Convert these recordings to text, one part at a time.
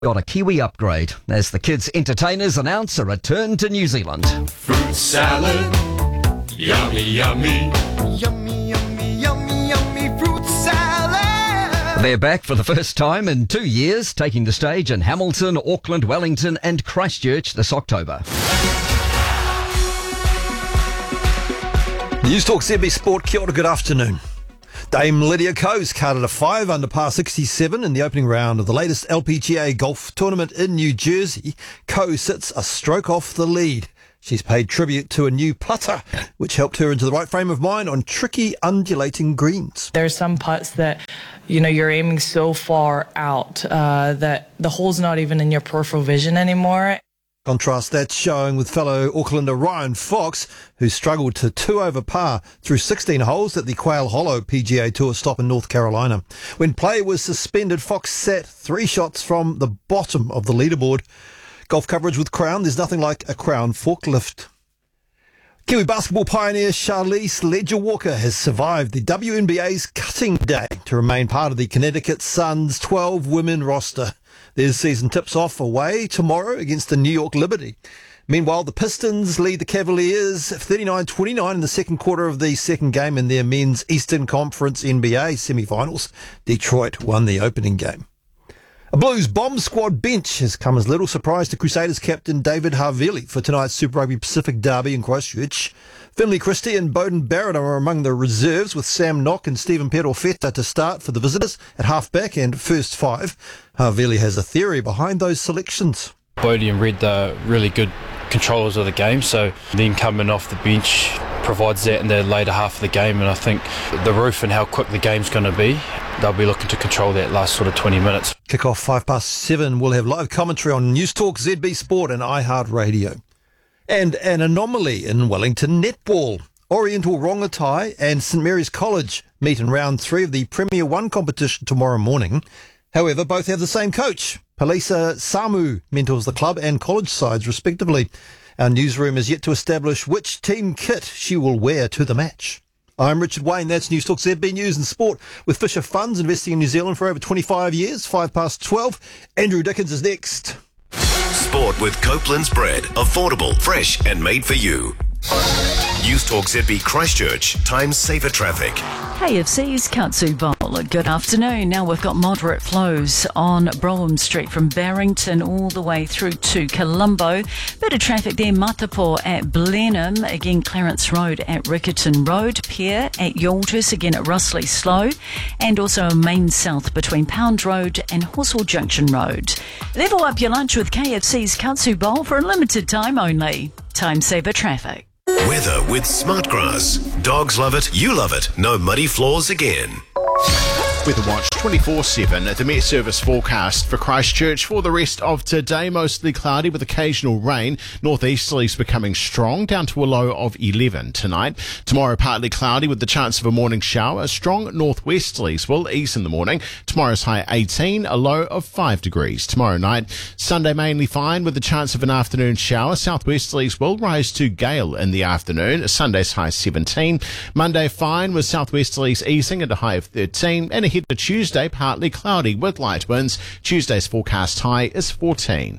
got a Kiwi upgrade as the kids' entertainers announce a return to New Zealand. Fruit salad, yummy, yummy. Yummy, yummy, yummy, yummy fruit salad. They're back for the first time in 2 years, taking the stage in Hamilton, Auckland, Wellington and Christchurch this October. News Talk ZB Sport, kia ora, good afternoon. Dame Lydia Ko's carded a 5 under par 67 in the opening round of the latest LPGA golf tournament in New Jersey. Ko sits a stroke off the lead. She's paid tribute to a new putter, which helped her into the right frame of mind on tricky, undulating greens. There's some putts that, you're aiming so far out that the hole's not even in your peripheral vision anymore. Contrast that showing with fellow Aucklander Ryan Fox, who struggled to 2 over par through 16 holes at the Quail Hollow PGA Tour stop in North Carolina. When play was suspended, Fox sat 3 shots from the bottom of the leaderboard. Golf coverage with Crown, there's nothing like a Crown forklift. Kiwi basketball pioneer Charlize Ledger-Walker has survived the WNBA's cutting day to remain part of the Connecticut Suns 12-women roster. Their season tips off away tomorrow against the New York Liberty. Meanwhile, the Pistons lead the Cavaliers 39-29 in the second quarter of the second game in their men's Eastern Conference NBA semi-finals. Detroit won the opening game. A Blues bomb squad bench has come as little surprise to Crusaders captain David Havili for tonight's Super Rugby Pacific derby in Christchurch. Finlay Christie and Bowden Barrett are among the reserves, with Sam Nock and Stephen Perofeta to start for the visitors at halfback and first 5. Havili has a theory behind those selections. Bodie and Red are really good controllers of the game, so them coming off the bench provides that in the later half of the game, and I think the roof and how quick the game's going to be, they'll be looking to control that last sort of 20 minutes. Kick-off 7:05. We'll have live commentary on News Talk, ZB Sport and iHeartRadio. And an anomaly in Wellington netball. Oriental Rongotai and St Mary's College meet in round 3 of the Premier 1 competition tomorrow morning. However, both have the same coach. Palisa Samu mentors the club and college sides respectively. Our newsroom is yet to establish which team kit she will wear to the match. I'm Richard Wayne, that's News Talk ZB News and Sport, with Fisher Funds investing in New Zealand for over 25 years, 12:05. Andrew Dickens is next. Sport with Copeland's bread. Affordable, fresh and made for you. News Talk ZB Christchurch. Time saver traffic. KFC's Katsu Bowl. Good afternoon. Now we've got moderate flows on Brougham Street from Barrington all the way through to Colombo. Bit of traffic there, Matapo at Blenheim. Again, Clarence Road at Rickerton Road. Pier at Yalters. Again at Russley Slow. And also Main South between Pound Road and Horsell Junction Road. Level up your lunch with KFC's Katsu Bowl for a limited time only. Time saver traffic. Weather with Smartgrass. Dogs love it, you love it. No muddy floors again. Weather Watch 24/7 at the Met Service forecast for Christchurch for the rest of today. Mostly cloudy with occasional rain. Northeasterlies becoming strong down to a low of 11 tonight. Tomorrow partly cloudy with the chance of a morning shower. Strong northwesterlies will ease in the morning. Tomorrow's high 18, a low of 5 degrees. Tomorrow night, Sunday mainly fine with the chance of an afternoon shower. Southwesterlies will rise to gale in the afternoon. Sunday's high 17. Monday fine with southwesterlies easing at a high of 13. And ahead to Tuesday, partly cloudy with light winds. Tuesday's forecast high is 14.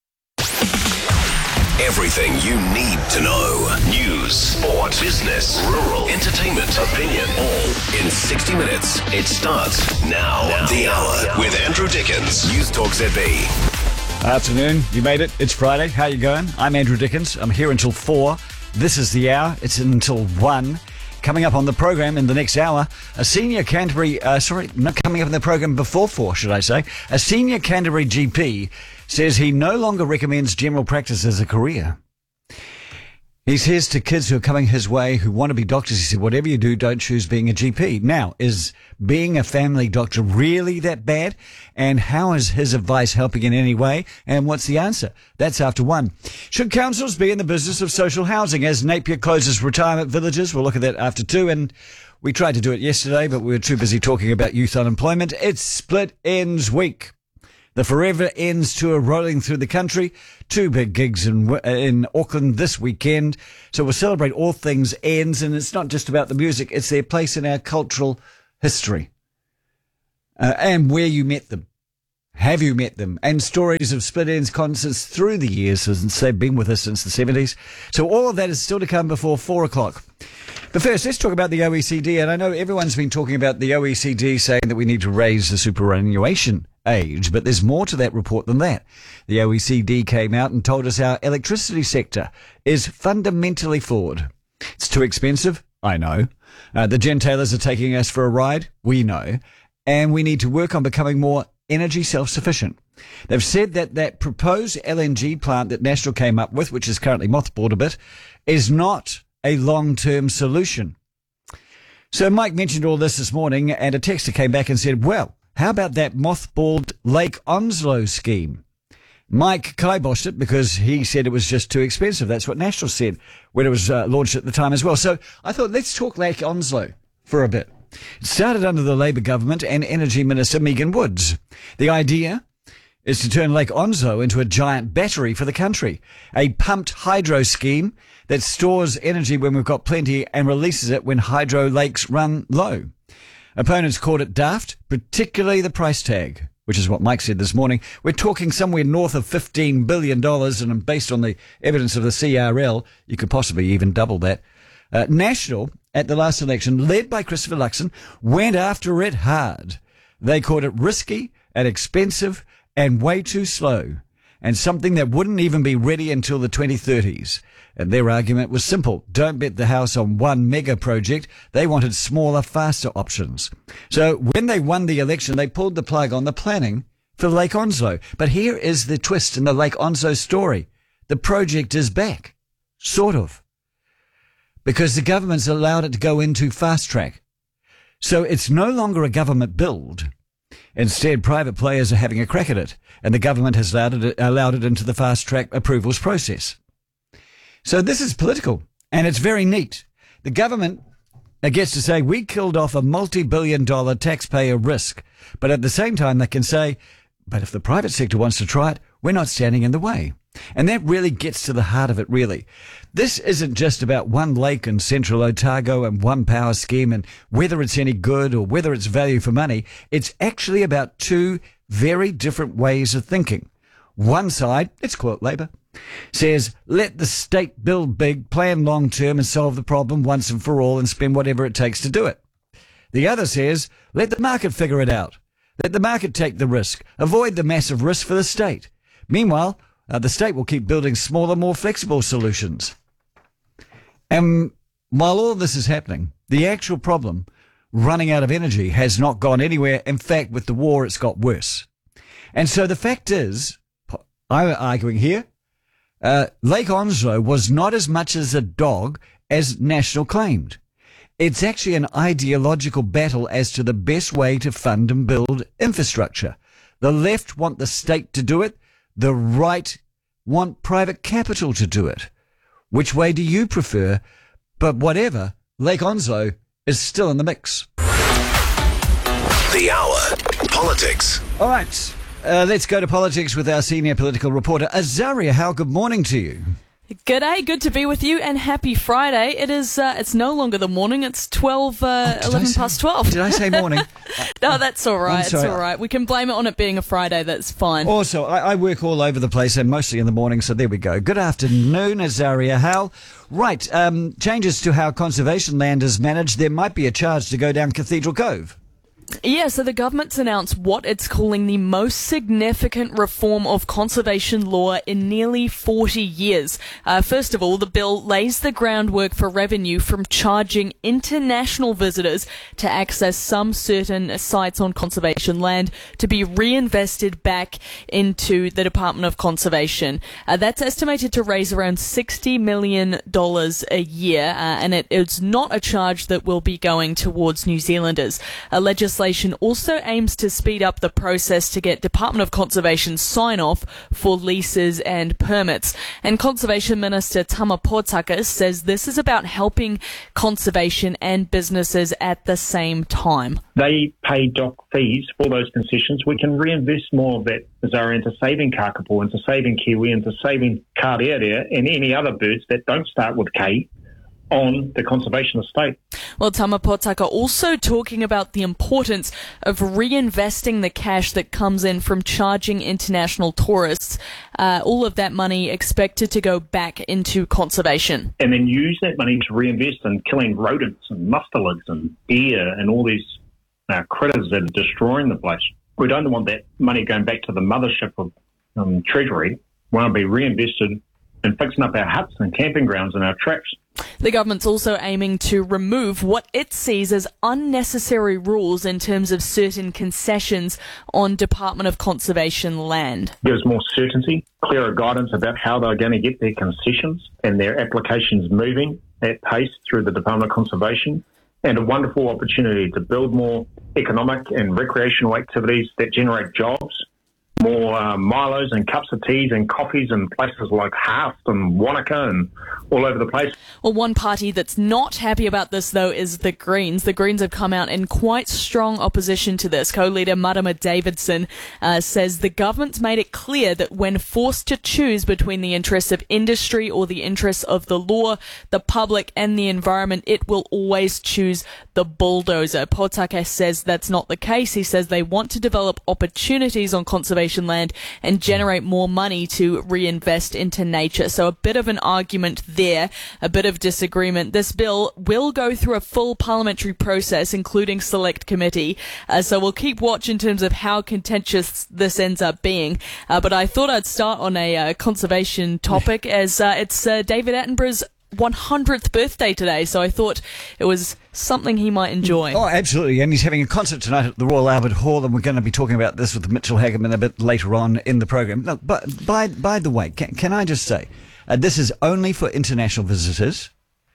Everything you need to know. News, sport, business, rural, entertainment, opinion, all in 60 minutes. It starts now. The Hour with Andrew Dickens. News Talk ZB. Afternoon, you made it. It's Friday. How you going? I'm Andrew Dickens. I'm here until 4. This is The Hour. It's until 1. Coming up on the program in the next hour, a senior Canterbury, coming up in the program before 4, should I say, a senior Canterbury GP says he no longer recommends general practice as a career. He says to kids who are coming his way who want to be doctors, he said, whatever you do, don't choose being a GP. Now, is being a family doctor really that bad? And how is his advice helping in any way? And what's the answer? That's after 1. Should councils be in the business of social housing as Napier closes retirement villages? We'll look at that after 2. And we tried to do it yesterday, but we were too busy talking about youth unemployment. It's Split Ends Week. The Forever Ends tour rolling through the country. 2 big gigs in Auckland this weekend. So we'll celebrate all things Ends, and it's not just about the music. It's their place in our cultural history. And where you met them. Have you met them? And stories of Split Ends concerts through the years since they've been with us since the 70s. So all of that is still to come before 4 o'clock. But first, let's talk about the OECD. And I know everyone's been talking about the OECD saying that we need to raise the superannuation age, but there's more to that report than that. The OECD came out and told us our electricity sector is fundamentally flawed. It's too expensive. I know. The gentailers are taking us for a ride. We know. And we need to work on becoming more energy self-sufficient. They've said that that proposed LNG plant that National came up with, which is currently mothballed a bit, is not a long-term solution. So Mike mentioned all this morning, and a texter came back and said, well, how about that mothballed Lake Onslow scheme? Mike kiboshed it because he said it was just too expensive. That's what National said when it was launched at the time as well. So I thought, let's talk Lake Onslow for a bit. It started under the Labour government and Energy Minister Megan Woods. The idea is to turn Lake Onslow into a giant battery for the country, a pumped hydro scheme that stores energy when we've got plenty and releases it when hydro lakes run low. Opponents called it daft, particularly the price tag, which is what Mike said this morning. We're talking somewhere north of $15 billion, and based on the evidence of the CRL, you could possibly even double that. National, at the last election, led by Christopher Luxon, went after it hard. They called it risky and expensive and way too slow, and something that wouldn't even be ready until the 2030s. And their argument was simple. Don't bet the house on one mega project. They wanted smaller, faster options. So when they won the election, they pulled the plug on the planning for Lake Onslow. But here is the twist in the Lake Onslow story. The project is back. Sort of. Because the government's allowed it to go into fast track. So it's no longer a government build. Instead, private players are having a crack at it, and the government has allowed it into the fast track approvals process. So this is political, and it's very neat. The government gets to say, we killed off a multi-billion-dollar taxpayer risk, but at the same time they can say, but if the private sector wants to try it, we're not standing in the way. And that really gets to the heart of it, really. This isn't just about one lake in central Otago and one power scheme and whether it's any good or whether it's value for money. It's actually about two very different ways of thinking. One side, let's quote Labour, says, let the state build big, plan long term and solve the problem once and for all and spend whatever it takes to do it. The other says, let the market figure it out. Let the market take the risk. Avoid the massive risk for the state. Meanwhile, the state will keep building smaller, more flexible solutions. And while all this is happening, the actual problem, running out of energy, has not gone anywhere. In fact, with the war, it's got worse. And so the fact is, I'm arguing here, Lake Onslow was not as much as a dog as National claimed. It's actually an ideological battle as to the best way to fund and build infrastructure. The left want the state to do it. The right want private capital to do it. Which way do you prefer? But whatever, Lake Onslow is still in the mix. The Hour. Politics. All right. Let's go to politics with our senior political reporter, Azaria Howe. Good morning to you. G'day, good to be with you, and happy Friday. It is, it's no longer the morning, it's 11 past 12. Did I say morning? No, that's all right, it's sorry. all right. We can blame it on it being a Friday, that's fine. Also, I work all over the place, and mostly in the morning, so there we go. Good afternoon, Azaria Howe. Right, changes to how conservation land is managed. There might be a charge to go down Cathedral Cove. Yeah, so the government's announced what it's calling the most significant reform of conservation law in nearly 40 years. First of all, the bill lays the groundwork for revenue from charging international visitors to access some certain sites on conservation land to be reinvested back into the Department of Conservation. That's estimated to raise around $60 million a year, and it's not a charge that will be going towards New Zealanders. Legislation also aims to speed up the process to get Department of Conservation sign-off for leases and permits. And Conservation Minister Tama Potaka says this is about helping conservation and businesses at the same time. They pay dock fees for those concessions. We can reinvest more of that, Zara, into saving kakapo, into saving kiwi, into saving kārearea and any other birds that don't start with K, on the conservation estate. Well, Tama Potaka also talking about the importance of reinvesting the cash that comes in from charging international tourists. All of that money expected to go back into conservation. And then use that money to reinvest in killing rodents and mustelids and deer and all these critters that are destroying the place. We don't want that money going back to the mothership of Treasury. We want to be reinvested in fixing up our huts and camping grounds and our traps. The government's also aiming to remove what it sees as unnecessary rules in terms of certain concessions on Department of Conservation land. Gives more certainty, clearer guidance about how they're going to get their concessions and their applications moving at pace through the Department of Conservation, and a wonderful opportunity to build more economic and recreational activities that generate jobs, more Milos and cups of teas and coffees in places like Haft and Wanaka and all over the place. Well, one party that's not happy about this, though, is the Greens. The Greens have come out in quite strong opposition to this. Co-leader Marama Davidson says the government's made it clear that when forced to choose between the interests of industry or the interests of the law, the public and the environment, it will always choose the bulldozer. Potaka says that's not the case. He says they want to develop opportunities on conservation land and generate more money to reinvest into nature. So a bit of an argument there, a bit of disagreement. This bill will go through a full parliamentary process, including select committee. So we'll keep watch in terms of how contentious this ends up being. But I thought I'd start on a conservation topic as it's David Attenborough's 100th birthday today, so I thought it was something he might enjoy. Oh, absolutely. And he's having a concert tonight at the Royal Albert Hall, and we're going to be talking about this with Mitchell Hagerman a bit later on in the program. No, but by the way, can I just say, this is only for international visitors.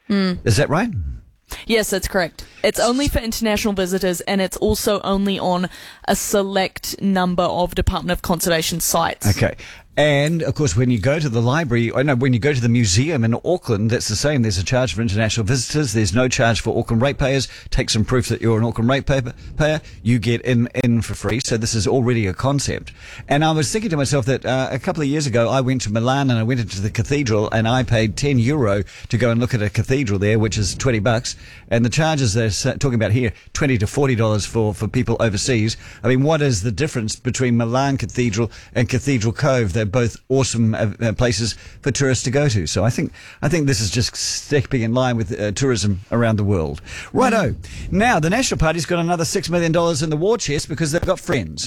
Is that right? Yes, that's correct. It's only for international visitors, and it's also only on a select number of Department of Conservation sites. Okay. And, of course, when you go to the library, when you go to the museum in Auckland, that's the same. There's a charge for international visitors. There's no charge for Auckland ratepayers. Take some proof that you're an Auckland ratepayer. You get in for free. So this is already a concept. And I was thinking to myself that a couple of years ago, I went to Milan and I went into the cathedral and I paid €10 to go and look at a cathedral there, which is $20. And the charges they're talking about here, $20 to $40 for people overseas. I mean, what is the difference between Milan Cathedral and Cathedral Cove? They're both awesome places for tourists to go to. So I think this is just stepping in line with tourism around the world. Righto. Now, the National Party's got another $6 million in the war chest because they've got friends.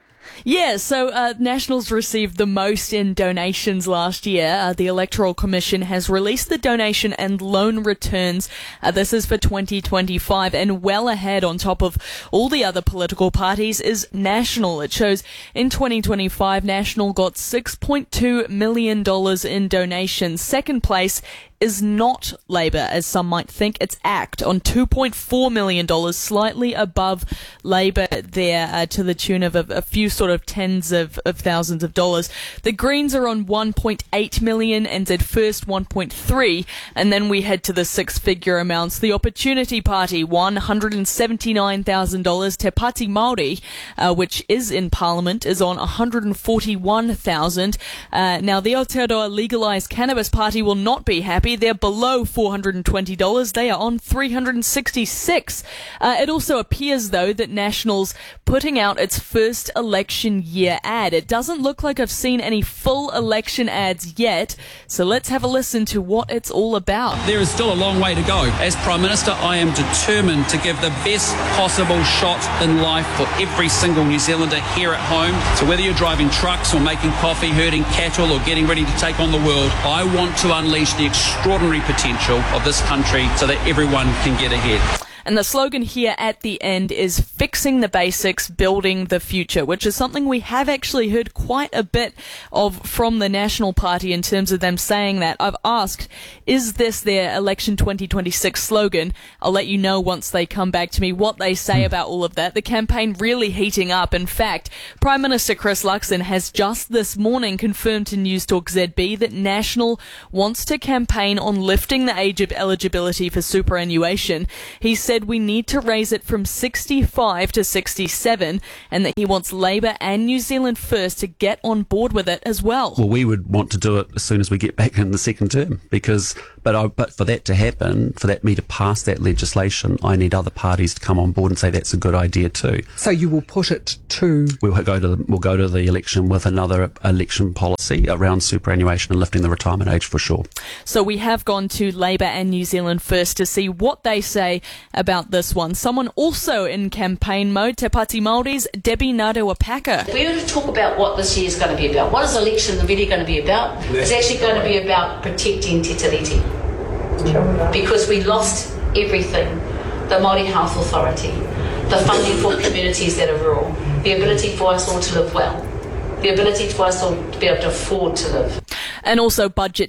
Yeah, so Nationals received the most in donations last year. The Electoral Commission has released the donation and loan returns. This is for 2025, and well ahead on top of all the other political parties is National. It shows in 2025, National got $6.2 million in donations. Second place is not Labour, as some might think. It's ACT on $2.4 million, slightly above Labour there, to the tune of a few sort of tens of thousands of dollars. The Greens are on $1.8 million, and at first $1.3, and then we head to the six-figure amounts. The Opportunity Party, $179,000. Te Pāti Māori, which is in Parliament, is on $141,000. Now, the Aotearoa Legalised Cannabis Party will not be happy. They're below $420. They are on $366. It also appears, though, that National's putting out its first election year ad. It doesn't look like I've seen any full election ads yet, so let's have a listen to what it's all about. There is still a long way to go. As Prime Minister, I am determined to give the best possible shot in life for every single New Zealander here at home. So whether you're driving trucks or making coffee, herding cattle or getting ready to take on the world, I want to unleash the extraordinary potential of this country so that everyone can get ahead. And the slogan here at the end is fixing the basics, building the future, which is something we have actually heard quite a bit of from the National Party in terms of them saying that. I've asked, is this their election 2026 slogan? I'll let you know once they come back to me what they say about all of that. The campaign really heating up. In fact, Prime Minister Chris Luxon has just this morning confirmed to News Talk ZB that National wants to campaign on lifting the age of eligibility for superannuation. He said we need to raise it from 65 to 67, and that he wants Labour and New Zealand First to get on board with it as well. Well, we would want to do it as soon as we get back in the second term, because But for that to happen, for me to pass that legislation, I need other parties to come on board and say that's a good idea too. So you will put it to... We'll go to the election with another election policy around superannuation and lifting the retirement age for sure. So we have gone to Labour and New Zealand First to see what they say about this one. Someone also in campaign mode, Te Pāti Māori's Debbie Ngarewa-Packer. If we were to talk about what this year is going to be about, what is election really going to be about? It's actually going to be about protecting Te Tiriti. Because we lost everything. The Māori Health Authority, the funding for communities that are rural, the ability for us all to live well, the ability for us all to be able to afford to live. And also budget